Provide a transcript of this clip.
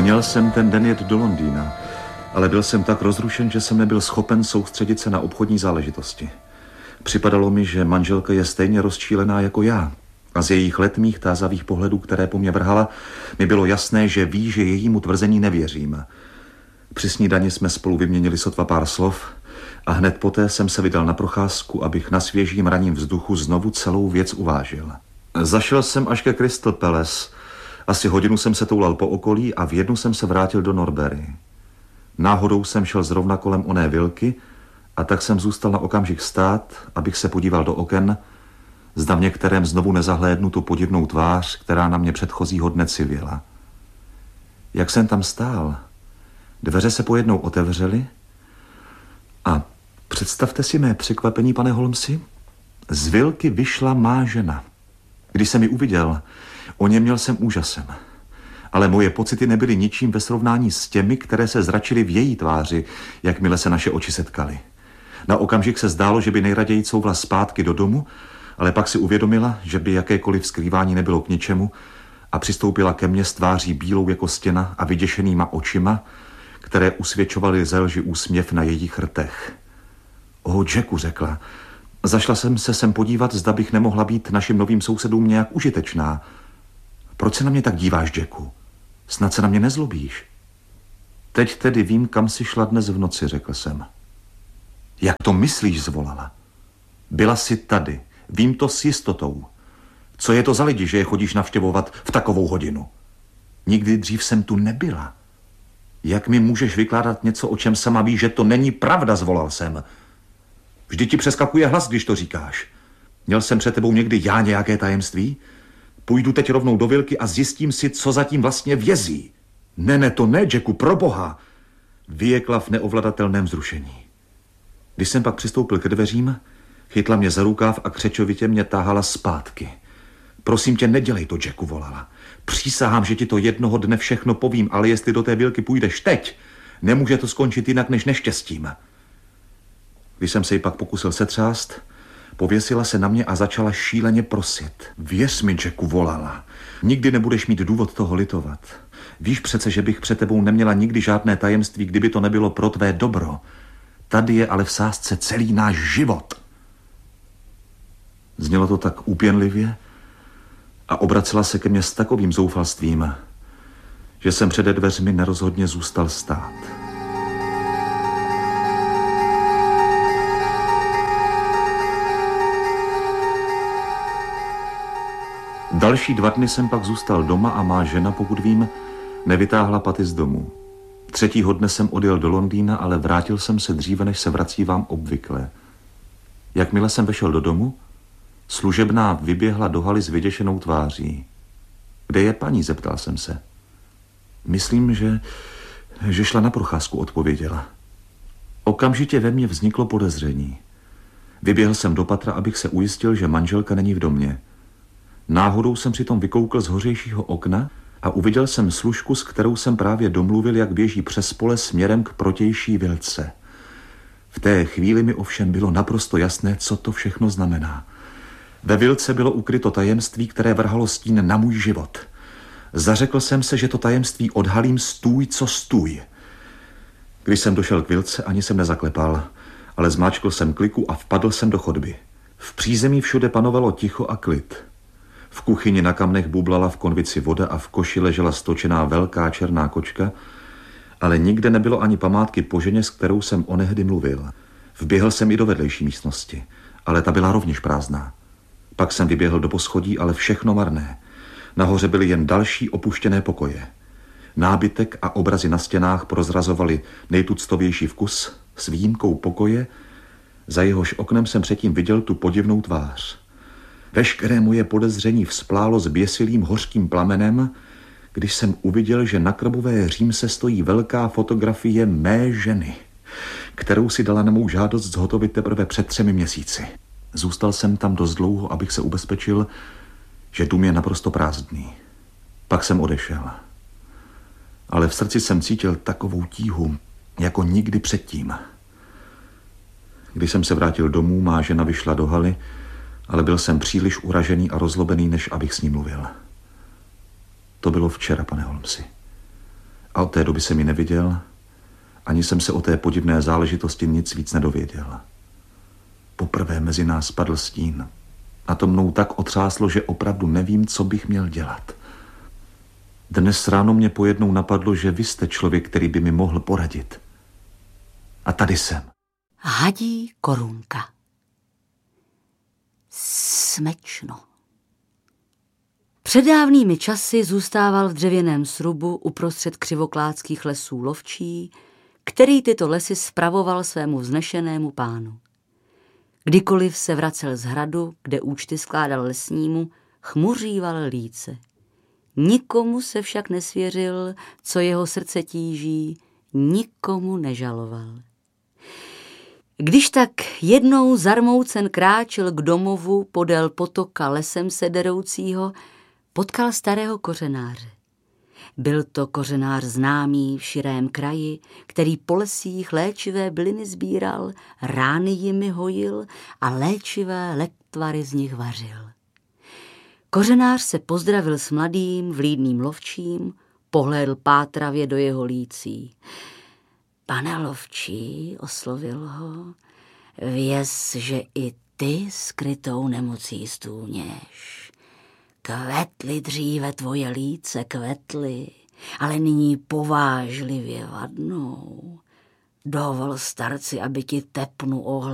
Měl jsem ten den jet do Londýna, ale byl jsem tak rozrušen, že jsem nebyl schopen soustředit se na obchodní záležitosti. Připadalo mi, že manželka je stejně rozčílená jako já. A z jejich letmých tázavých pohledů, které po mně vrhala, mi bylo jasné, že ví, že jejímu tvrzení nevěřím. Při snídani jsme spolu vyměnili sotva pár slov a hned poté jsem se vydal na procházku, abych na svěžím ranním vzduchu znovu celou věc uvážil. Zašel jsem až ke Crystal Palace. Asi hodinu jsem se toulal po okolí a v jednu jsem se vrátil do Norbury. Náhodou jsem šel zrovna kolem oné vilky a tak jsem zůstal na okamžik stát, abych se podíval do oken, zda v některém znovu nezahlédnu tu podivnou tvář, která na mě předchozího dne civěla. Jak jsem tam stál, dveře se pojednou otevřely a představte si mé překvapení, pane Holmesi, z vilky vyšla má žena. Když jsem ji uviděl, oněměl jsem úžasem. Ale moje pocity nebyly ničím ve srovnání s těmi, které se zračily v její tváři, jakmile se naše oči setkaly. Na okamžik se zdálo, že by nejraději couvla zpátky do domu, ale pak si uvědomila, že by jakékoliv skrývání nebylo k ničemu a přistoupila ke mně s tváří bílou jako stěna a vyděšenýma očima, které usvědčovaly ze lži úsměv na jejich rtech. O, Jacku, řekla, zašla jsem se sem podívat, zda bych nemohla být našim novým sousedům nějak užitečná. Proč se na mě tak díváš, Jacku? Snad se na mě nezlobíš. Teď tedy vím, kam jsi šla dnes v noci, řekl jsem. Jak to myslíš, zvolala? Byla jsi tady, vím to s jistotou. Co je to za lidi, že je chodíš navštěvovat v takovou hodinu? Nikdy dřív jsem tu nebyla. Jak mi můžeš vykládat něco, o čem sama víš, že to není pravda, zvolal jsem. Vždy ti přeskakuje hlas, když to říkáš. Měl jsem před tebou někdy já nějaké tajemství? Půjdu teď rovnou do vilky a zjistím si, co zatím vlastně vězí. Ne, to ne, Jacku, proboha, vyjekla v neovladatelném vzrušení. Když jsem pak přistoupil k dveřím, chytla mě za rukáv a křečovitě mě táhala zpátky. Prosím tě, nedělej to, Jacku, volala. Přísahám, že ti to jednoho dne všechno povím, ale jestli do té vilky půjdeš teď, nemůže to skončit jinak než neštěstím. Když jsem se ji pak pokusil setřást, pověsila se na mě a začala šíleně prosit. Věř mi, Jacku, volala. Nikdy nebudeš mít důvod toho litovat. Víš přece, že bych před tebou neměla nikdy žádné tajemství, kdyby to nebylo pro tvé dobro. Tady je ale v sázce celý náš život. Znělo to tak úpěnlivě a obracela se ke mně s takovým zoufalstvím, že jsem přede dveřmi nerozhodně zůstal stát. Další 2 dny jsem pak zůstal doma a má žena, pokud vím, nevytáhla paty z domu. 3. dne jsem odjel do Londýna, ale vrátil jsem se dříve, než se vracívám obvykle. Jakmile jsem vešel do domu, služebná vyběhla do haly s vyděšenou tváří. Kde je paní, zeptal jsem se. Myslím, že šla na procházku, odpověděla. Okamžitě ve mně vzniklo podezření. Vyběhl jsem do patra, abych se ujistil, že manželka není v domě. Náhodou jsem přitom vykoukl z hořejšího okna a uviděl jsem služku, s kterou jsem právě domluvil, jak běží přes pole směrem k protější vilce. V té chvíli mi ovšem bylo naprosto jasné, co to všechno znamená. Ve vilce bylo ukryto tajemství, které vrhalo stín na můj život. Zařekl jsem se, že to tajemství odhalím stůj, co stůj. Když jsem došel k vilce, ani jsem nezaklepal, ale zmáčkl jsem kliku a vpadl jsem do chodby. V přízemí všude panovalo ticho a klid. V kuchyni na kamnech bublala v konvici voda a v koši ležela stočená velká černá kočka, ale nikde nebylo ani památky po ženě, s kterou jsem onehdy mluvil. Vběhl jsem i do vedlejší místnosti, ale ta byla rovněž prázdná. Pak jsem vyběhl do poschodí, ale všechno marné. Nahoře byly jen další opuštěné pokoje. Nábytek a obrazy na stěnách prozrazovaly nejtuctovější vkus s výjimkou pokoje, za jehož oknem jsem předtím viděl tu podivnou tvář. Veškeré moje podezření vzplálo zběsilým hořkým plamenem, když jsem uviděl, že na krbové římse stojí velká fotografie mé ženy, kterou si dala na mou žádost zhotovit teprve před 3 měsíci. Zůstal jsem tam dost dlouho, abych se ubezpečil, že dům je naprosto prázdný. Pak jsem odešel. Ale v srdci jsem cítil takovou tíhu, jako nikdy předtím. Když jsem se vrátil domů, má žena vyšla do haly, ale byl jsem příliš uražený a rozlobený, než abych s ní mluvil. To bylo včera, pane Holmesi. A od té doby jsem ji neviděl, ani jsem se o té podivné záležitosti nic víc nedověděl. Poprvé mezi nás padl stín. A to mnou tak otřáslo, že opravdu nevím, co bych měl dělat. Dnes ráno mě pojednou napadlo, že vy jste člověk, který by mi mohl poradit. A tady jsem. Hadí korunka. Smečno. Před dávnými časy zůstával v dřevěném srubu uprostřed křivoklátských lesů lovčí, který tyto lesy spravoval svému vznešenému pánu. Kdykoliv se vracel z hradu, kde účty skládal lesnímu, chmuříval líce. Nikomu se však nesvěřil, co jeho srdce tíží, nikomu nežaloval. Když tak jednou zarmoucen kráčel k domovu podél potoka lesem se deroucího, potkal starého kořenáře. Byl to kořenář známý v širém kraji, který po lesích léčivé byliny sbíral, rány jimi hojil a léčivé lektvary z nich vařil. Kořenář se pozdravil s mladým, vlídným lovčím, pohlédl pátravě do jeho lící. Pane lovčí, oslovil ho, věz, že i ty skrytou nemocí stůněš. Kvetly dříve tvoje líce, kvetly, ale nyní povážlivě vadnou. Dovol starci, aby ti tepnu ohl